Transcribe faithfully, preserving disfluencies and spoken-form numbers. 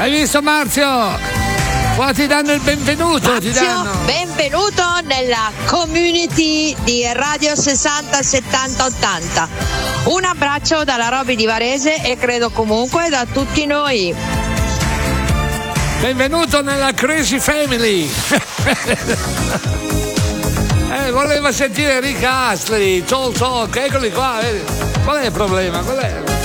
Hai visto, Marzio? Qua ti danno il benvenuto. Marzio, ti danno. benvenuto nella community di Radio sessanta settanta ottanta. Un abbraccio dalla Roby di Varese e credo comunque da tutti noi. Benvenuto nella Crazy Family. eh, voleva sentire Rick Astley, Talk Talk, eccoli qua. Vedi? Qual è il problema? Qual è?